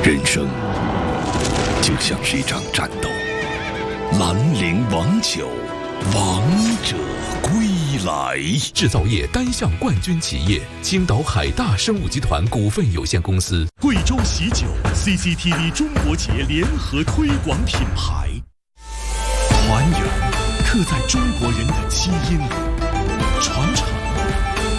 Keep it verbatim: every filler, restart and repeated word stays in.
人生就像是一场战斗，兰陵王酒，王者归来。 制造业单项冠军企业青岛海大生物集团股份有限公司。 贵州喜酒 C C T V 中国节联合推广品牌， 还原刻在中国人的基因里，传承